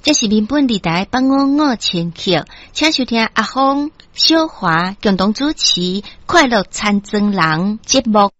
这是民本电台855千克，请收听阿峰、小华共同主持《快乐餐庄人》节目。